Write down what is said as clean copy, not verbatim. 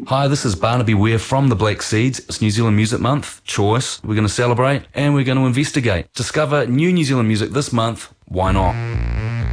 Hi, this is Barnaby Ware from the Black Seeds. It's New Zealand Music Month, choice. We're going to celebrate and we're going to investigate. Discover new New Zealand music this month. Why not?